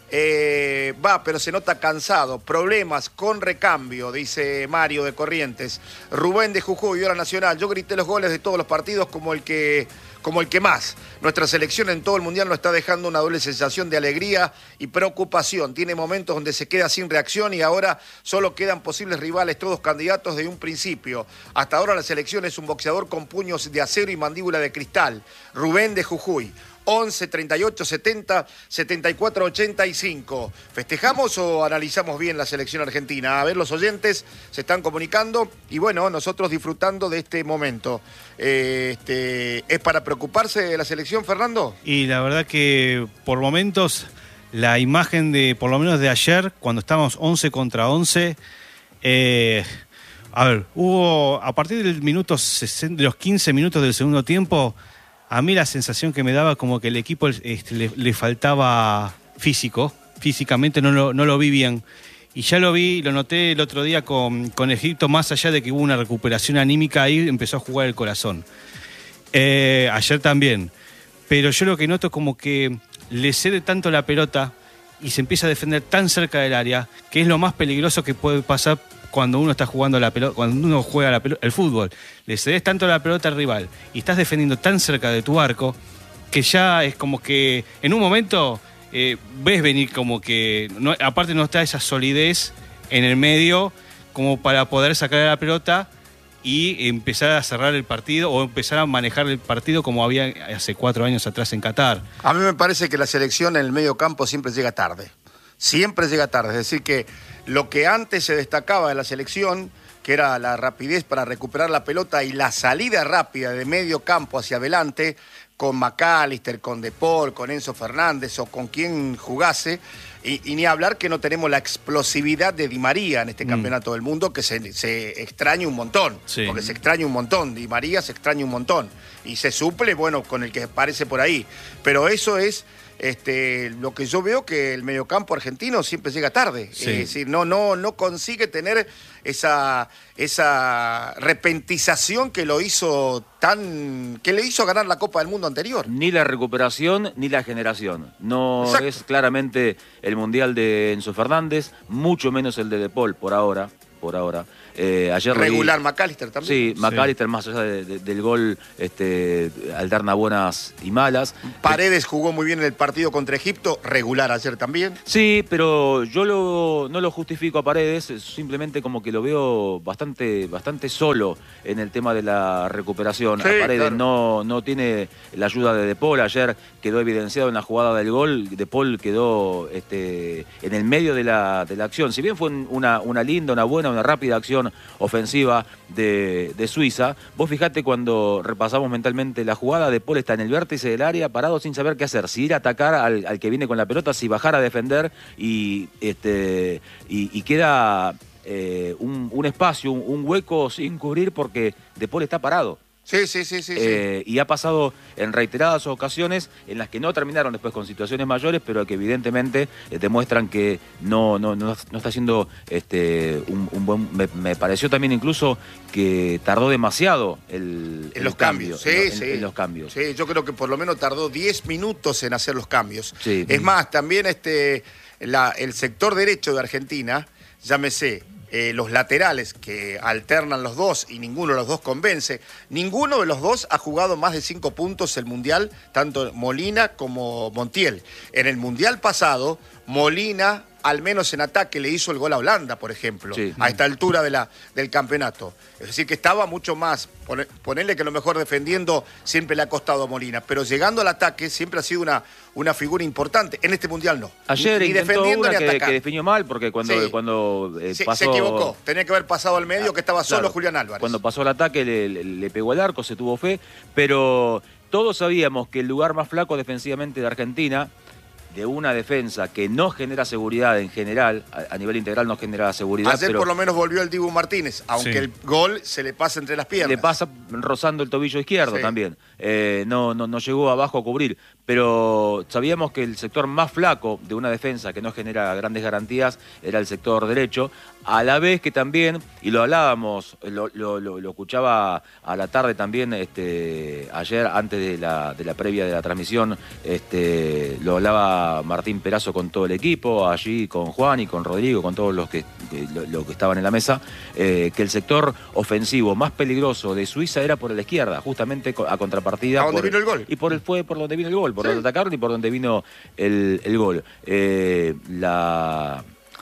eh, va, pero se nota cansado. Problemas con recambio, dice Mario de Corrientes. Rubén de Jujuy, Hora Nacional. Yo grité los goles de todos los partidos como el que... como el que más. Nuestra selección en todo el Mundial nos está dejando una doble sensación de alegría y preocupación. Tiene momentos donde se queda sin reacción y ahora solo quedan posibles rivales, todos candidatos de un principio. Hasta ahora la selección es un boxeador con puños de acero y mandíbula de cristal. Rubén de Jujuy. once treinta y ocho setenta setenta y cuatro ochenta y cinco. ¿Festejamos o analizamos bien la selección argentina? A ver, los oyentes se están comunicando y bueno, nosotros disfrutando de este momento. Eh, este, ¿Es para preocuparse de la selección, Fernando? Y la verdad que por momentos la imagen de, por lo menos de ayer, cuando estábamos once contra once, eh, a ver, hubo, a partir del minuto sesenta, de los quince minutos del segundo tiempo, a mí la sensación que me daba como que el equipo este, le, le faltaba físico, físicamente no lo, no lo vi bien. Y ya lo vi, lo noté el otro día con, con Egipto, más allá de que hubo una recuperación anímica, ahí empezó a jugar el corazón. Eh, ayer también. Pero yo lo que noto es como que le cede tanto la pelota y se empieza a defender tan cerca del área, que es lo más peligroso que puede pasar cuando uno está jugando la pelota, cuando uno juega la pelota, el fútbol. Le cedes tanto la pelota al rival y estás defendiendo tan cerca de tu arco, que ya es como que en un momento... Eh, ves venir como que, no, aparte no está esa solidez en el medio como para poder sacar la pelota y empezar a cerrar el partido o empezar a manejar el partido como había hace cuatro años atrás en Qatar. A mí me parece que la selección en el medio campo siempre llega tarde. Siempre llega tarde. Es decir, que lo que antes se destacaba de la selección, que era la rapidez para recuperar la pelota y la salida rápida de medio campo hacia adelante, con McAllister, con De Paul, con Enzo Fernández o con quien jugase, y, y ni hablar que no tenemos la explosividad de Di María en este mm. campeonato del mundo, que se, se extraña un montón, sí. porque se extraña un montón, Di María se extraña un montón, y se suple, bueno, con el que aparece por ahí, pero eso es... Este, lo que yo veo que el mediocampo argentino siempre llega tarde, sí. es decir, no, no, no consigue tener esa, esa repentización que lo hizo tan, que le hizo ganar la Copa del Mundo anterior. Ni la recuperación ni la generación. No Exacto. es claramente el mundial de Enzo Fernández, mucho menos el de De Paul por ahora. Por ahora. Eh, ayer Regular leí, McAllister también. Sí, McAllister sí. más allá de, de, del gol este, alterna buenas y malas. Paredes jugó muy bien en el partido contra Egipto, regular ayer también. Sí, pero yo lo, no lo justifico a Paredes, simplemente como que lo veo bastante, bastante solo en el tema de la recuperación. Sí, a Paredes claro. no, no tiene la ayuda de De Paul. Ayer quedó evidenciado en la jugada del gol. De Paul quedó este, en el medio de la, de la acción. Si bien fue una, una linda, una buena, una rápida acción ofensiva de, de Suiza, vos fijate cuando repasamos mentalmente la jugada, De Paul está en el vértice del área parado sin saber qué hacer, si ir a atacar al, al que viene con la pelota, si bajar a defender y, este, y, y queda eh, un, un espacio, un, un hueco sin cubrir porque De Paul está parado. Sí, sí, sí, sí, eh, sí. Y ha pasado en reiteradas ocasiones en las que no terminaron después con situaciones mayores, pero que evidentemente eh, demuestran que no, no, no, no está siendo este, un, un buen... Me, me pareció también incluso que tardó demasiado el, en el los cambio, cambios. Sí, en, sí. En, en los cambios. Sí, yo creo que por lo menos tardó diez minutos en hacer los cambios. Sí. Es más, también este, la, el sector derecho de Argentina, llámese... Eh, los laterales que alternan los dos y ninguno de los dos convence. Ninguno de los dos ha jugado más de cinco puntos el Mundial, tanto Molina como Montiel. En el Mundial pasado, Molina, al menos en ataque, le hizo el gol a Holanda, por ejemplo, sí. a esta altura de la, del campeonato. Es decir, que estaba mucho más, ponerle que a lo mejor defendiendo siempre le ha costado a Molina, pero llegando al ataque siempre ha sido una, una figura importante. En este Mundial no. Ayer ni, ni defendiendo una ni que, atacando. que definió mal, porque cuando, sí. cuando eh, sí, pasó... se equivocó, tenía que haber pasado al medio, que estaba claro, solo Julián Álvarez. Cuando pasó el ataque le, le, le pegó al arco, se tuvo fe, pero todos sabíamos que el lugar más flaco defensivamente de Argentina, de una defensa que no genera seguridad en general, a, a nivel integral no genera seguridad. Ayer pero por lo menos volvió el Dibu Martínez, aunque sí. el gol se le pasa entre las piernas. Le pasa rozando el tobillo izquierdo sí. también. Eh, no, no, no llegó abajo a cubrir, pero sabíamos que el sector más flaco de una defensa que no genera grandes garantías era el sector derecho, a la vez que también, y lo hablábamos, lo, lo, lo, lo escuchaba a la tarde también, este, ayer antes de la, de la previa de la transmisión, este, lo hablaba Martín Perazo con todo el equipo, allí con Juan y con Rodrigo, con todos los que, que lo, lo que estaban en la mesa, eh, que el sector ofensivo más peligroso de Suiza era por la izquierda, justamente a contrapartida. ¿A dónde por, vino el gol? Y por el, fue por donde vino el gol, por sí. donde atacaron y por donde vino el, el gol. Eh, la...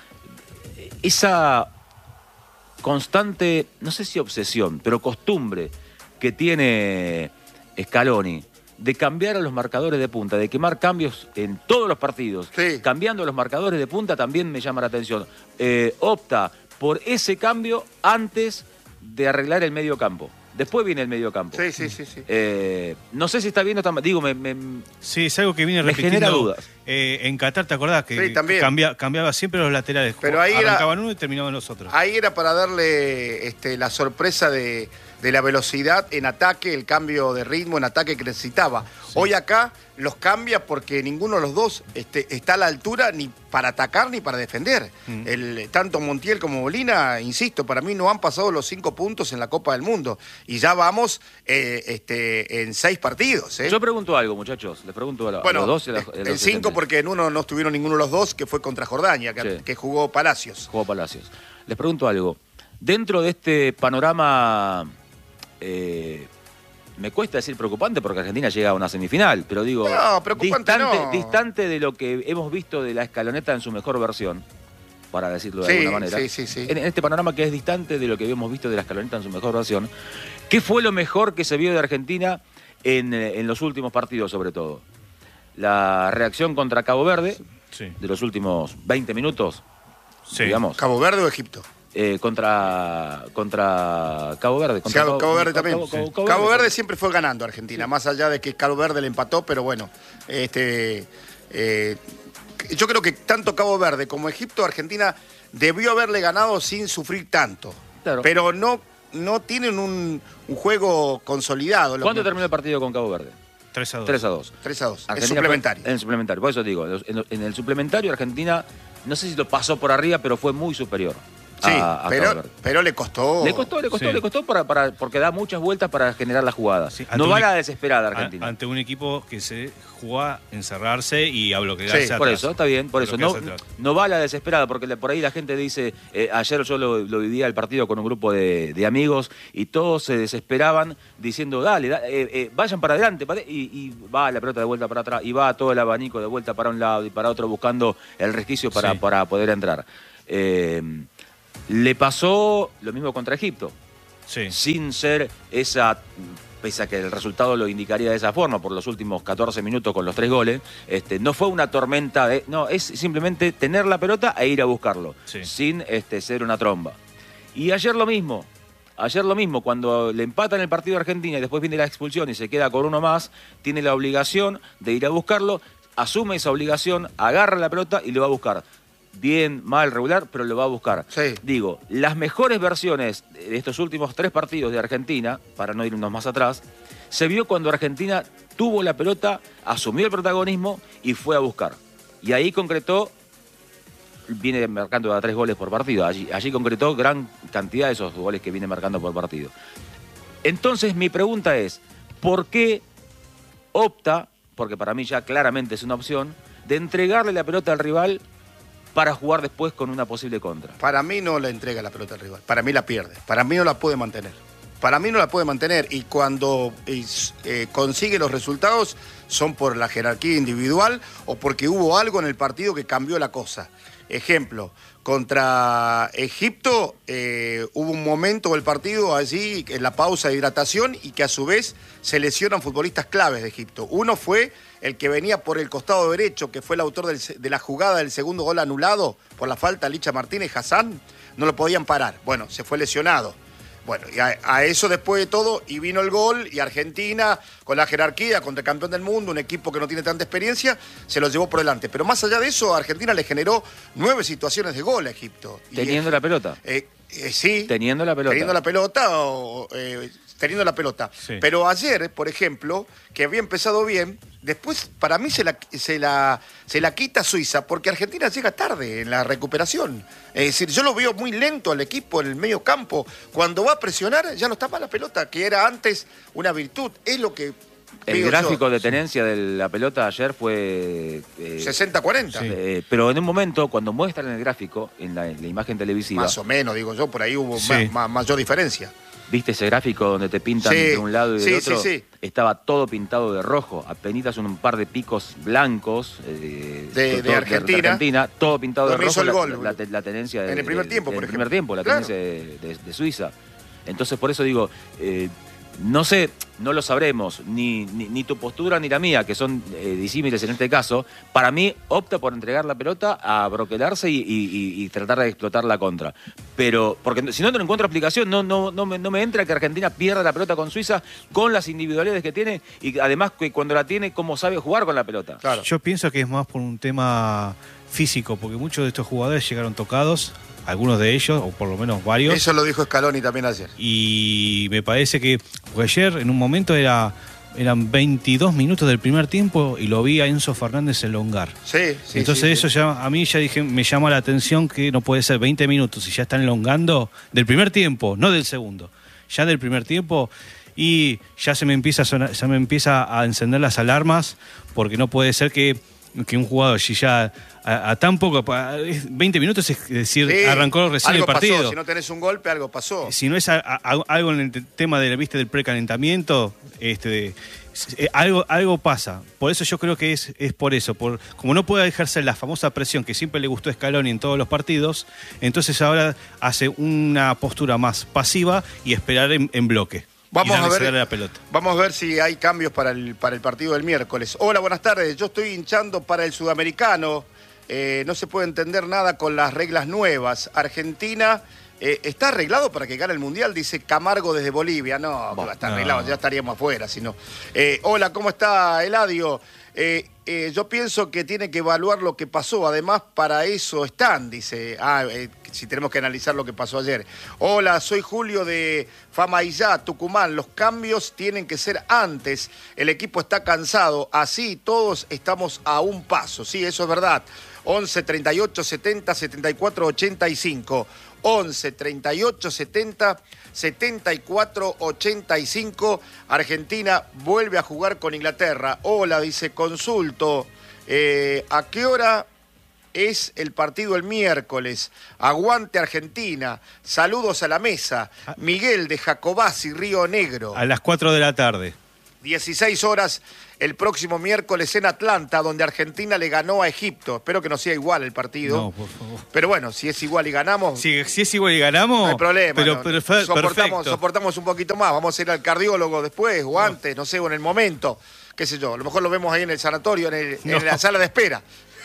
Esa constante, no sé si obsesión, pero costumbre que tiene Scaloni de cambiar a los marcadores de punta, de quemar cambios en todos los partidos, sí. cambiando los marcadores de punta también me llama la atención. Eh, opta por ese cambio antes de arreglar el medio campo. Después viene el medio campo. Sí, sí, sí. sí. Eh, no sé si está viendo, digo, me, me, sí, es algo que viene me repitiendo. genera dudas. Eh, en Qatar, ¿te acordás? Que, sí, también. que cambia, cambiaba siempre los laterales. Pero ahí arrancaban era, uno y terminaban los otros. Ahí era para darle este, la sorpresa de, de la velocidad en ataque, el cambio de ritmo en ataque que necesitaba. Sí. Hoy acá los cambia porque ninguno de los dos este, está a la altura ni para atacar ni para defender. Mm. El, tanto Montiel como Molina, insisto, para mí no han pasado los cinco puntos en la Copa del Mundo. Y ya vamos eh, este, en seis partidos. ¿eh? Yo pregunto algo, muchachos. Les pregunto a, bueno, a los dos. Y a los, a los en cinco porque en uno no estuvieron ninguno de los dos, que fue contra Jordania, que, sí. que jugó Palacios. Jugó Palacios. Les pregunto algo. Dentro de este panorama... Eh, me cuesta decir preocupante porque Argentina llega a una semifinal, pero digo, no, preocupante distante, no. distante de lo que hemos visto de la escaloneta en su mejor versión. para decirlo de Sí, alguna manera. sí, sí, sí. En, en este panorama que es distante de lo que habíamos visto de la Scaloneta en su mejor versión. ¿Qué fue lo mejor que se vio de Argentina en, en los últimos partidos, sobre todo? La reacción contra Cabo Verde, Sí. de los últimos veinte minutos, Sí. digamos. ¿Cabo Verde o Egipto? Eh, contra, contra Cabo Verde. Contra Sí, Cabo, Cabo Verde también. Cabo, Cabo- Sí. Cabo Cabo Verde. Verde siempre fue ganando a Argentina, más allá de que Cabo Verde le empató, pero bueno, este, eh, yo creo que tanto Cabo Verde como Egipto, Argentina debió haberle ganado sin sufrir tanto. Claro. Pero no, no tienen un, un juego consolidado. ¿Cuándo terminó el partido con Cabo Verde? tres a dos. tres a dos. tres a dos. Es Argentina suplementario. fue- En el suplementario, por eso digo, en, en el suplementario Argentina, no sé si lo pasó por arriba, pero fue muy superior. Sí, a- a Cabo pero, Verde. pero le costó. Le costó, le costó, Sí. le costó para, para, porque da muchas vueltas para generar la jugada. Sí, ante no un va a e- la desesperada A- Argentina. Ante un equipo que se juega a encerrarse y a bloquearse Sí, atrás. Por eso, está bien, por A eso. No, bloquearse atrás. no va a la desesperada, porque le- por ahí la gente dice, eh, ayer yo lo, lo vivía el partido con un grupo de, de amigos y todos se desesperaban diciendo, dale, da- eh, eh, vayan para adelante, para- y, y va la pelota de vuelta para atrás, y va todo el abanico de vuelta para un lado y para otro buscando el resquicio para, Sí. para poder entrar. Eh, le pasó lo mismo contra Egipto. Sí. Sin ser esa, pese a que el resultado lo indicaría de esa forma, por los últimos catorce minutos con los tres goles, este, no fue una tormenta, de, no, es simplemente tener la pelota e ir a buscarlo, Sí. sin este, ser una tromba. Y ayer lo mismo, ayer lo mismo, cuando le empatan el partido a Argentina y después viene la expulsión y se queda con uno más, tiene la obligación de ir a buscarlo, asume esa obligación, agarra la pelota y lo va a buscar. Bien, mal, regular, pero lo va a buscar. Sí. Digo, las mejores versiones de estos últimos tres partidos de Argentina, para no irnos más atrás, se vio cuando Argentina tuvo la pelota, asumió el protagonismo y fue a buscar. Y ahí concretó, viene marcando a tres goles por partido, allí, allí concretó gran cantidad de esos goles que viene marcando por partido. Entonces mi pregunta es, ¿por qué opta, porque para mí ya claramente es una opción, de entregarle la pelota al rival para jugar después con una posible contra? Para mí no le entrega la pelota al rival. Para mí la pierde. Para mí no la puede mantener. Para mí no la puede mantener. Y cuando eh, consigue los resultados son por la jerarquía individual o porque hubo algo en el partido que cambió la cosa. Ejemplo, contra Egipto eh, hubo un momento del partido allí en la pausa de hidratación y que a su vez se lesionan futbolistas claves de Egipto. Uno fue el que venía por el costado derecho, que fue el autor del, de la jugada del segundo gol anulado por la falta, Licha Martínez, Hassan, no lo podían parar. Bueno, se fue lesionado. Bueno, y a, a eso después de todo, y vino el gol, y Argentina, con la jerarquía, contra el campeón del mundo, un equipo que no tiene tanta experiencia, se lo llevó por delante. Pero más allá de eso, Argentina le generó nueve situaciones de gol a Egipto. Y, Teniendo eh, la pelota. eh, eh, sí. Teniendo la pelota. Teniendo la pelota o... eh, teniendo la pelota. Sí. Pero ayer, por ejemplo, que había empezado bien, después para mí se la, se la, se la quita Suiza porque Argentina llega tarde en la recuperación. Es decir, yo lo veo muy lento al equipo en el medio campo. Cuando va a presionar ya no está mal la pelota, que era antes una virtud. Es lo que El veo gráfico yo. de tenencia de la pelota ayer fue... eh, sesenta cuarenta. Sí. eh, pero en un momento, cuando muestran el gráfico, en la, en la imagen televisiva, Más o menos, digo yo, por ahí hubo Sí. ma- ma- mayor diferencia. ¿viste ese gráfico donde te pintan Sí, de un lado y del sí, otro? sí, sí. Estaba todo pintado de rojo, apenitas un par de picos blancos eh, De- de todo- Argentina. Argentina, todo pintado de Donde rojo. hizo el la, gol, la, la- la tenencia en de- el primer de- tiempo, del por primer ejemplo. tiempo, la Claro. tenencia de, de- de Suiza. Entonces, por eso digo, eh, no sé, no lo sabremos, ni, ni, ni tu postura ni la mía, que son eh, disímiles en este caso. Para mí, opta por entregar la pelota a broquelarse y, y- y- y tratar de explotar la contra. Pero, porque si no, no encuentro explicación, no, no, no, me, no me entra que Argentina pierda la pelota con Suiza, con las individualidades que tiene, y además que cuando la tiene, cómo sabe jugar con la pelota. Claro. Yo pienso que es más por un tema físico, porque muchos de estos jugadores llegaron tocados, algunos de ellos, o por lo menos varios. Eso lo dijo Scaloni también ayer. Y me parece que, porque ayer en un momento era, eran veintidós minutos del primer tiempo y lo vi a Enzo Fernández elongar. Sí, sí. Entonces sí, eso sí. ya, a mí ya dije, me llama la atención que no puede ser veinte minutos y ya están elongando del primer tiempo, no del segundo, ya del primer tiempo, y ya se me empieza a sonar- ya me empieza a encender las alarmas, porque no puede ser que, que un jugador, si ya a, a tan poco, a- veinte minutos, es decir, Sí, arrancó recién algo el partido. pasó. Si no tenés un golpe, algo pasó. Si no es a- a- algo en el te- tema de, ¿viste, del precalentamiento, este, eh, algo, algo pasa. Por eso yo creo que es, es por eso. Por, como no puede ejercer la famosa presión que siempre le gustó a Scaloni en todos los partidos, entonces ahora hace una postura más pasiva y esperar en, en bloque. Vamos a, ver, la pelota. vamos a ver si hay cambios para el, para el partido del miércoles. Hola, buenas tardes. Yo estoy hinchando para el sudamericano. Eh, no se puede entender nada con las reglas nuevas. Argentina eh, está arreglado para que gane el Mundial, dice Camargo desde Bolivia. No, bueno, está arreglado, no. Ya estaríamos afuera. Si no. Eh, hola, ¿cómo está Eladio? Eh, eh, yo pienso que tiene que evaluar lo que pasó. Además, para eso están, dice. Ah, eh, si tenemos que analizar lo que pasó ayer. Hola, soy Julio de Famaillá, Tucumán. Los cambios tienen que ser antes. El equipo está cansado. Así todos estamos a un paso. Sí, eso es verdad. once, treinta y ocho, setenta, setenta y cuatro, ochenta y cinco. once, treinta y ocho, setenta, setenta y cuatro, ochenta y cinco. Argentina vuelve a jugar con Inglaterra. Hola, dice, consulto. Eh, ¿A qué hora es el partido el miércoles? Aguante Argentina. Saludos a la mesa. Miguel de Jacobasi, Río Negro. A las cuatro de la tarde. dieciséis horas el próximo miércoles en Atlanta, donde Argentina le ganó a Egipto. Espero que no sea igual el partido. No, por favor. Pero bueno, si es igual y ganamos... Si, si es igual y ganamos... No hay problema. Pero, no. pero, soportamos, perfecto. soportamos un poquito más. Vamos a ir al cardiólogo después o antes, no, no sé, o en el momento. Qué sé yo, a lo mejor lo vemos ahí en el sanatorio, en, el, no. en la sala de espera.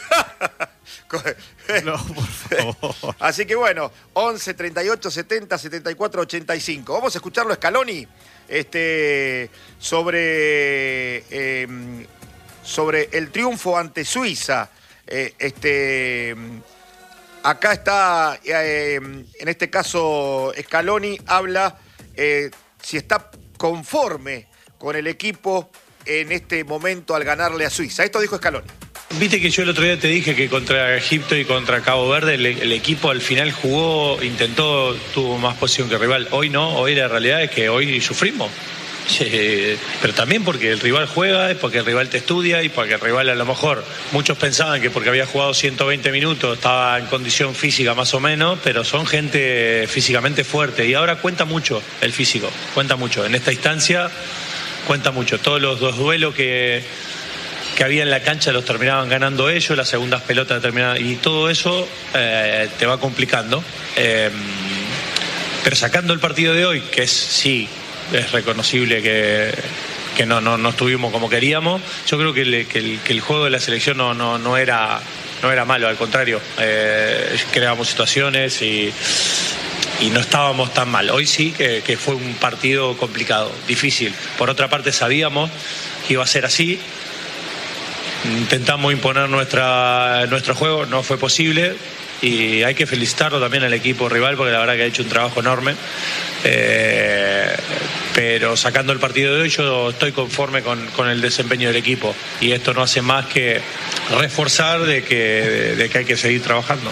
No, por favor. Así que bueno, once, treinta y ocho, setenta, setenta y cuatro, ochenta y cinco. Vamos a escucharlo a Scaloni este, sobre, eh, sobre el triunfo ante Suiza. Eh, este, acá está, eh, en este caso, Scaloni habla eh, si está conforme con el equipo en este momento al ganarle a Suiza. Esto dijo Scaloni. Viste que yo el otro día te dije que contra Egipto y contra Cabo Verde el, el equipo al final jugó, intentó, tuvo más posición que el rival. Hoy no, hoy la realidad es que hoy sufrimos. Eh, pero también porque el rival juega, porque el rival te estudia y porque el rival a lo mejor, muchos pensaban que porque había jugado ciento veinte minutos estaba en condición física más o menos, pero son gente físicamente fuerte y ahora cuenta mucho el físico, cuenta mucho. En esta instancia cuenta mucho. Todos los dos duelos que... que había en la cancha los terminaban ganando ellos, las segundas pelotas terminaban, y todo eso eh, te va complicando. Eh, pero sacando el partido de hoy, que es sí, es reconocible que, que no, no, no estuvimos como queríamos, yo creo que, le, que, el, que el juego de la selección no, no, no, era, no era malo, al contrario, eh, creábamos situaciones y, y no estábamos tan mal. Hoy sí que, que fue un partido complicado, difícil. Por otra parte sabíamos que iba a ser así. Intentamos imponer nuestra, nuestro juego, no fue posible y hay que felicitarlo también al equipo rival porque la verdad que ha hecho un trabajo enorme. Eh, pero sacando el partido de hoy yo estoy conforme con, con el desempeño del equipo y esto no hace más que reforzar de que, de, de que hay que seguir trabajando.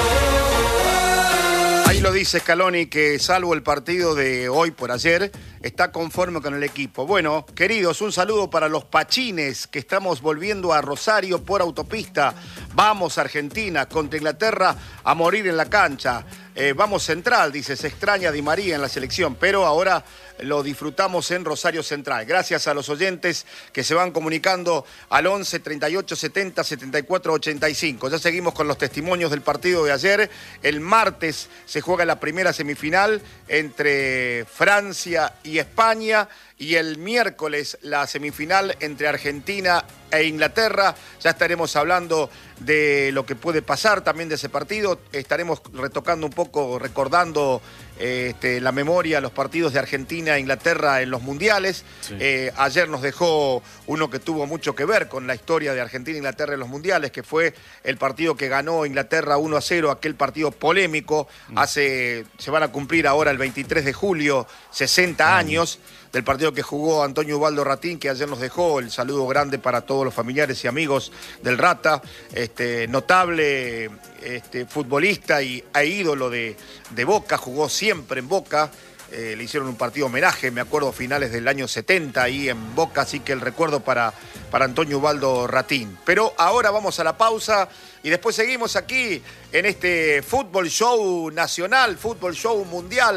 Ahí lo dice Scaloni, que salvo el partido de hoy por ayer, está conforme con el equipo. Bueno, queridos, un saludo para los pachines que estamos volviendo a Rosario por autopista. Vamos Argentina, contra Inglaterra, a morir en la cancha. Eh, vamos Central, dice, se extraña a Di María en la selección, pero ahora lo disfrutamos en Rosario Central. Gracias a los oyentes que se van comunicando al once, treinta y ocho, setenta, setenta y cuatro, ochenta y cinco. Ya seguimos con los testimonios del partido de ayer. El martes se juega la primera semifinal entre Francia y España y el miércoles la semifinal entre Argentina e Inglaterra. Ya estaremos hablando de lo que puede pasar también de ese partido. Estaremos retocando un poco, recordando eh, este, la memoria, los partidos de Argentina e Inglaterra en los mundiales. Sí. Eh, ayer nos dejó uno que tuvo mucho que ver con la historia de Argentina e Inglaterra en los mundiales, que fue el partido que ganó Inglaterra uno a cero, aquel partido polémico. Mm. Hace, se van a cumplir ahora el veintitrés de julio, sesenta mm. años. Del partido que jugó Antonio Ubaldo Ratín, que ayer nos dejó. El saludo grande para todos los familiares y amigos del Rata, este, notable este, futbolista y e ídolo de, de Boca, jugó siempre en Boca. Eh, le hicieron un partido homenaje, me acuerdo, finales del año setenta ahí en Boca, así que el recuerdo para, para Antonio Ubaldo Ratín. Pero ahora vamos a la pausa y después seguimos aquí en este Fútbol Show Nacional, Fútbol Show Mundial,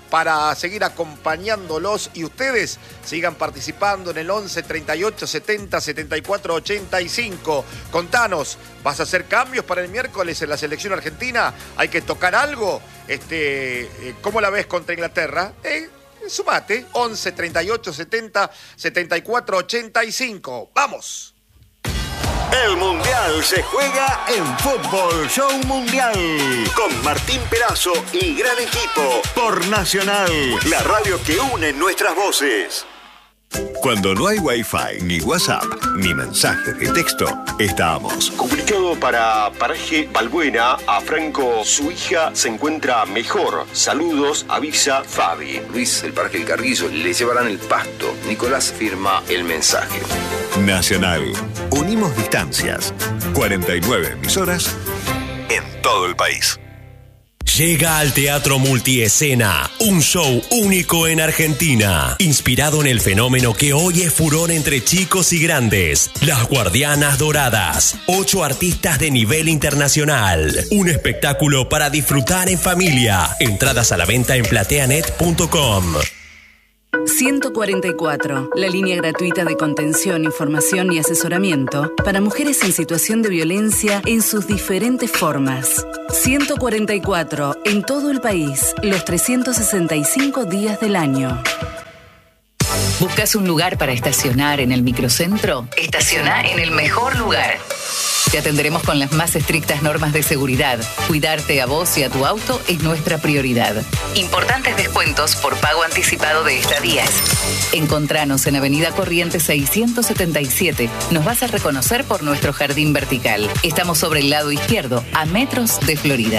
para seguir acompañándolos y ustedes sigan participando en el once treinta y ocho setenta setenta y cuatro ochenta y cinco. Contanos, ¿vas a hacer cambios para el miércoles en la selección argentina? ¿Hay que tocar algo? Este, ¿Cómo la ves contra Inglaterra? Eh, sumate, once treinta y ocho setenta setenta y cuatro ochenta y cinco. ¡Vamos! El Mundial se juega en Fútbol Show Mundial con Martín Perazo y gran equipo por Nacional, la radio que une nuestras voces. Cuando no hay Wi-Fi, ni WhatsApp, ni mensajes de texto, estamos. Comunicado para Paraje Balbuena, a Franco, su hija se encuentra mejor. Saludos, avisa Fabi. Luis, el Paraje del Carrizo, le llevarán el pasto. Nicolás firma el mensaje. Nacional. Unimos distancias. cuarenta y nueve emisoras en todo el país. Llega al Teatro Multiescena, un show único en Argentina, inspirado en el fenómeno que hoy es furor entre chicos y grandes, Las Guardianas Doradas, ocho artistas de nivel internacional, un espectáculo para disfrutar en familia, entradas a la venta en plateanet punto com. ciento cuarenta y cuatro, la línea gratuita de contención, información y asesoramiento para mujeres en situación de violencia en sus diferentes formas. ciento cuarenta y cuatro, en todo el país, los trescientos sesenta y cinco días del año. ¿Buscas un lugar para estacionar en el microcentro? Estaciona en el mejor lugar. Te atenderemos con las más estrictas normas de seguridad. Cuidarte a vos y a tu auto es nuestra prioridad. Importantes descuentos por pago anticipado de estadías. Encontranos en Avenida Corrientes seiscientos setenta y siete. Nos vas a reconocer por nuestro jardín vertical. Estamos sobre el lado izquierdo, a metros de Florida.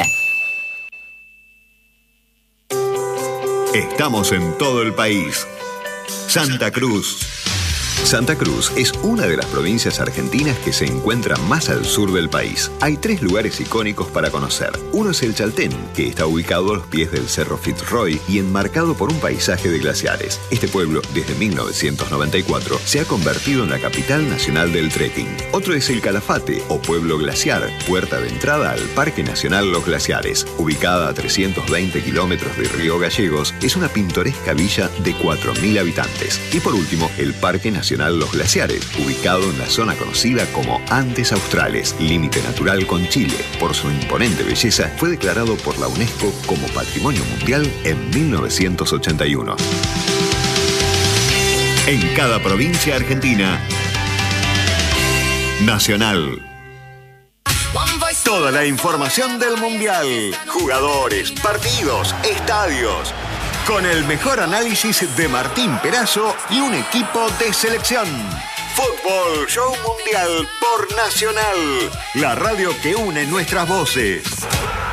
Estamos en todo el país. Santa Cruz. Santa Cruz es una de las provincias argentinas que se encuentra más al sur del país. Hay tres lugares icónicos para conocer. Uno es el Chaltén, que está ubicado a los pies del Cerro Fitzroy y enmarcado por un paisaje de glaciares. Este pueblo, desde mil novecientos noventa y cuatro, se ha convertido en la capital nacional del trekking. Otro es el Calafate, o Pueblo Glaciar, puerta de entrada al Parque Nacional Los Glaciares. Ubicada a trescientos veinte kilómetros de Río Gallegos, es una pintoresca villa de cuatro mil habitantes. Y por último, el Parque Nacional Los Glaciares, ubicado en la zona conocida como Andes Australes, límite natural con Chile. Por su imponente belleza, fue declarado por la UNESCO como Patrimonio Mundial en mil novecientos ochenta y uno. En cada provincia argentina, Nacional. Toda la información del Mundial, jugadores, partidos, estadios, con el mejor análisis de Martín Perazo y un equipo de selección. Fútbol Show Mundial por Nacional, la radio que une nuestras voces.